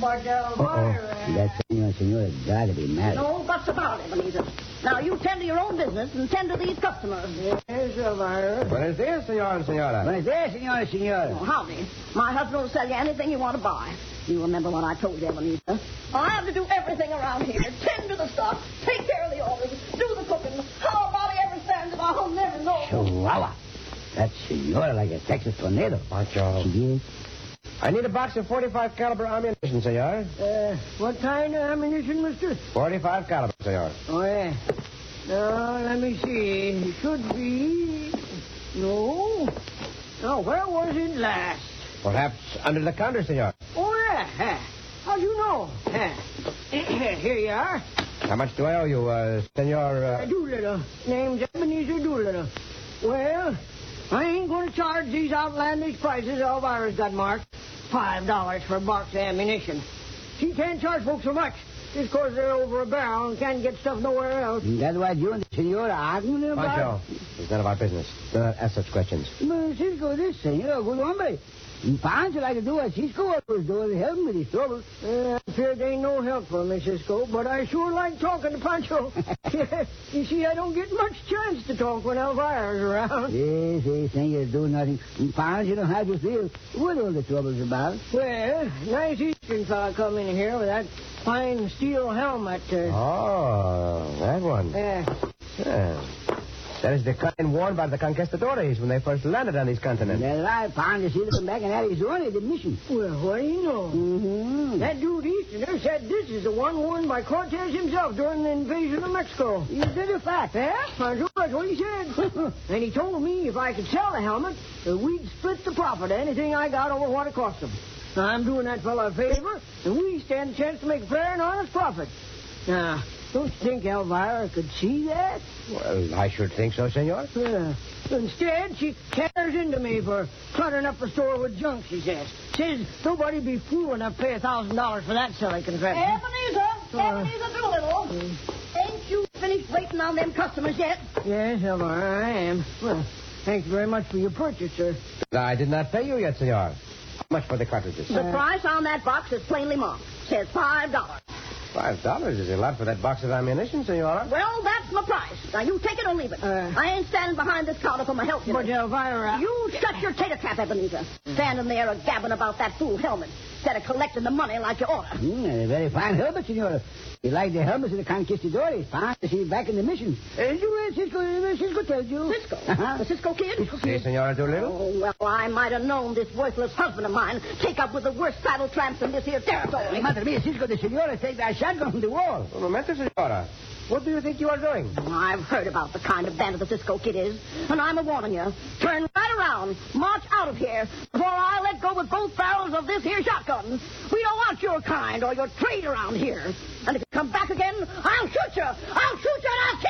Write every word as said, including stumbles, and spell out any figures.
but Elvira... Uh-oh. That senor, senora got to be married. No buts about it, Ebenezer. Now, you tend to your own business and tend to these customers. Yes, Elvira. Buenos dias, senor and senora. Buenos dias, senor, senora. Oh, howdy. My husband will sell you anything you want to buy. You remember what I told you, Ebenezer. I have to do everything around here. Tend to the stock, take care of the orders, do the cooking. How about every stand that I'll never know. Chihuahua. That senora like a Texas tornado. Pancho. She is. I need a box of forty-five caliber ammunition, senor. Uh, what kind of ammunition, mister? forty-five caliber, senor. Oh, yeah. Now, let me see. It should be... No. Now, where was it last? Perhaps under the counter, senor. Oh, yeah. How'd you know? Here you are. How much do I owe you, uh, senor? Uh... Doolittle. Name's Ebenezer Doolittle. Well, I ain't going to charge these outlandish prices Elvira's got marked. Five dollars for a box of ammunition. She can't charge folks so much. Just because they're over a barrel and can't get stuff nowhere else. That's what you and the senora are arguing about? Pancho, it's none of our business. Do not ask such questions. But Cisco, this senor, good hombre. Pancho like to do what Cisco was doing, help him with his trouble. Uh, I fear there ain't no help for me, Cisco, but I sure like talking to Pancho. You see, I don't get much chance to talk when Elvira's around. Yes, yes, senor, do nothing. Pancho don't have to feel what all the trouble's about. Well, nice Eastern fella come in here with that fine steel helmet. Uh, Oh, that one. yeah. Yeah. That is the kind worn by the conquistadores when they first landed on this continent. That's right, Pancho see to come back and have his own admission. Well, what do you know? Mm-hmm. That dude Easterner said this is the one worn by Cortez himself during the invasion of Mexico. Is that a fact, eh? Pancho, that's what he said. And he told me if I could sell the helmet, uh, we'd split the profit of anything I got over what it cost him. Now, I'm doing that fella a favor, and we stand a chance to make a fair and honest profit. Now, don't you think Elvira could see that? Well, I should think so, senor. Yeah. Instead, she tears into me for cluttering up the store with junk, she says. Says nobody be fool enough to pay a thousand dollars for that silly contraption. Ebenezer! Uh, Ebenezer Doolittle! Ain't you finished waiting on them customers yet? Yes, Elvira, I am. Well, thank you very much for your purchase, sir. I did not pay you yet, senor. How much for the cartridges? The price on that box is plainly marked. Says five dollars. Five dollars is a lot for that box of ammunition, senora. Well, that's my price. Now, you take it or leave it. Uh, I ain't standing behind this counter for my health. But, Elvira... You shut your tater trap, Ebenezer. Standing there a gabbing about that fool helmet instead of collecting the money like you ought to. Mm, a very fine helmet, senora. You like the helmets of the conquistadores. Pancho see back in the mission. Uh, you, uh, Cisco, uh, Cisco told you. Cisco? Uh-huh. The Cisco kid? Si, senora Doolittle. Oh, well, I might have known this worthless husband of mine take up with the worst saddle tramps in this here territory. Madre mia, Cisco, the senora take that shotgun from the wall. Un momento, senora. What do you think you are doing? I've heard about the kind of bandit the Cisco kid is, and I'm a warning you. Turn right around, march out of here, before I let go with both barrels of this here shotgun. We don't want your kind or your trade around here. And if you come back again, I'll shoot you. I'll shoot you and I'll kill you.